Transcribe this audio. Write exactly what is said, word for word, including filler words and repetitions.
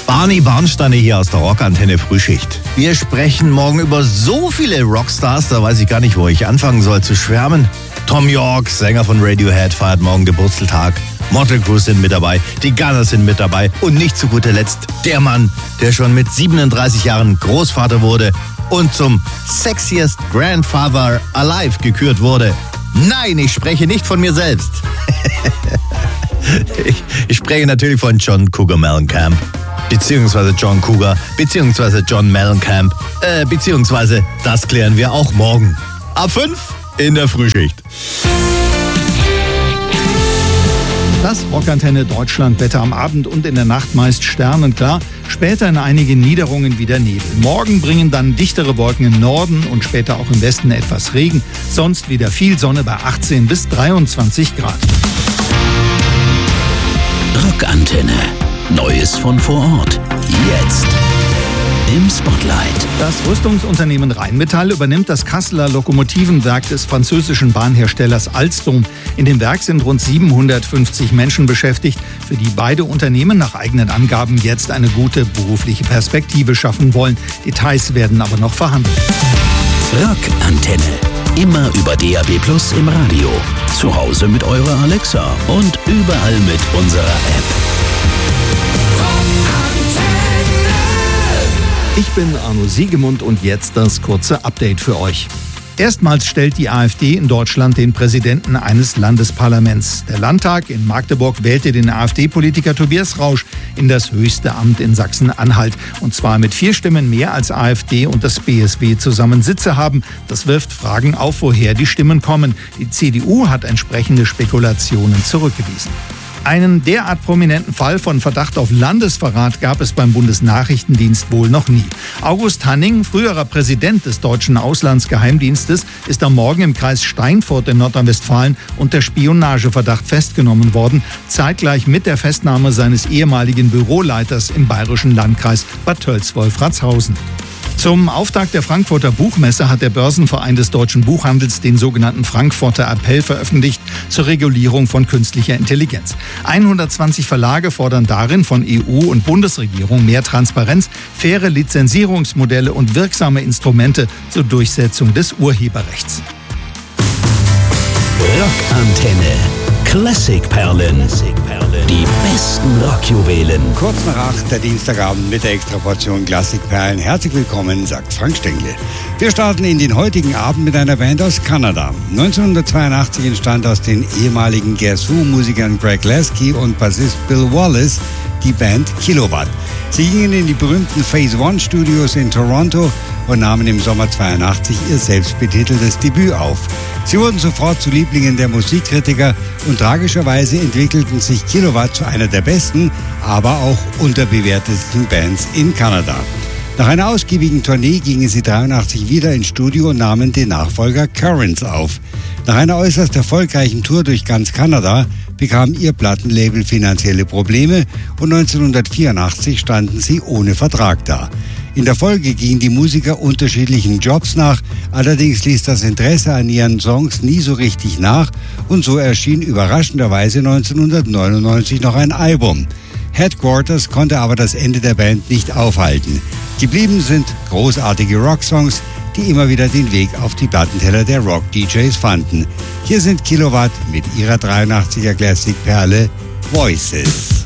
Barney Barnsteiner hier aus der Rockantenne Frühschicht. Wir sprechen morgen über so viele Rockstars, da weiß ich gar nicht, wo ich anfangen soll zu schwärmen. Tom York, Sänger von Radiohead, feiert morgen Geburtstag. Motley Crue sind mit dabei, die Gunners sind mit dabei und nicht zu guter Letzt der Mann, der schon mit siebenunddreißig Jahren Großvater wurde und zum Sexiest Grandfather Alive gekürt wurde. Nein, ich spreche nicht von mir selbst. ich, ich spreche natürlich von John Cougar Mellencamp. Beziehungsweise John Cougar, beziehungsweise John Mellencamp, äh, beziehungsweise das klären wir auch morgen. Ab fünf in der Frühschicht. Das Rockantenne Deutschland-Wetter am Abend und in der Nacht meist sternenklar, später in einigen Niederungen wieder Nebel. Morgen bringen dann dichtere Wolken im Norden und später auch im Westen etwas Regen, sonst wieder viel Sonne bei achtzehn bis dreiundzwanzig Grad. Rockantenne. Neues von vor Ort. Jetzt im Spotlight. Das Rüstungsunternehmen Rheinmetall übernimmt das Kasseler Lokomotivenwerk des französischen Bahnherstellers Alstom. In dem Werk sind rund siebenhundertfünfzig Menschen beschäftigt, für die beide Unternehmen nach eigenen Angaben jetzt eine gute berufliche Perspektive schaffen wollen. Details werden aber noch verhandelt. Rockantenne. Immer über D A B Plus im Radio. Zu Hause mit eurer Alexa und überall mit unserer App. Ich bin Arno Siegemund und jetzt das kurze Update für euch. Erstmals stellt die AfD in Deutschland den Präsidenten eines Landesparlaments. Der Landtag in Magdeburg wählte den AfD-Politiker Tobias Rausch in das höchste Amt in Sachsen-Anhalt. Und zwar mit vier Stimmen mehr als AfD und das B S W zusammen Sitze haben. Das wirft Fragen auf, woher die Stimmen kommen. Die C D U hat entsprechende Spekulationen zurückgewiesen. Einen derart prominenten Fall von Verdacht auf Landesverrat gab es beim Bundesnachrichtendienst wohl noch nie. August Hanning, früherer Präsident des deutschen Auslandsgeheimdienstes, ist am Morgen im Kreis Steinfurt in Nordrhein-Westfalen unter Spionageverdacht festgenommen worden, zeitgleich mit der Festnahme seines ehemaligen Büroleiters im bayerischen Landkreis Bad Tölz-Wolfratshausen. Zum Auftakt der Frankfurter Buchmesse hat der Börsenverein des deutschen Buchhandels den sogenannten Frankfurter Appell veröffentlicht zur Regulierung von künstlicher Intelligenz. hundertzwanzig Verlage fordern darin von E U und Bundesregierung mehr Transparenz, faire Lizenzierungsmodelle und wirksame Instrumente zur Durchsetzung des Urheberrechts. Rockantenne. Klassikperlen. Die besten Rockjuwelen. Kurz nach acht, der Dienstagabend mit der Extraportion Klassikperlen. Herzlich willkommen, sagt Frank Stengel. Wir starten in den heutigen Abend mit einer Band aus Kanada. neunzehnhundertzweiundachtzig entstand aus den ehemaligen Guess Who-Musikern Greg Lasky und Bassist Bill Wallace die Band Kilowatt. Sie gingen in die berühmten Phase One Studios in Toronto und nahmen im Sommer zweiundachtzig ihr selbstbetiteltes Debüt auf. Sie wurden sofort zu Lieblingen der Musikkritiker und tragischerweise entwickelten sich Kilowatt zu einer der besten, aber auch unterbewertesten Bands in Kanada. Nach einer ausgiebigen Tournee gingen sie dreiundachtzig wieder ins Studio und nahmen den Nachfolger Currents auf. Nach einer äußerst erfolgreichen Tour durch ganz Kanada bekam ihr Plattenlabel finanzielle Probleme und neunzehnhundertvierundachtzig standen sie ohne Vertrag da. In der Folge gingen die Musiker unterschiedlichen Jobs nach, allerdings ließ das Interesse an ihren Songs nie so richtig nach und so erschien überraschenderweise neunzehnhundertneunundneunzig noch ein Album. Headquarters konnte aber das Ende der Band nicht aufhalten. Geblieben sind großartige Rocksongs, die immer wieder den Weg auf die Plattenteller der Rock-D Js fanden. Hier sind Kilowatt mit ihrer dreiundachtziger Classic-Perle Voices.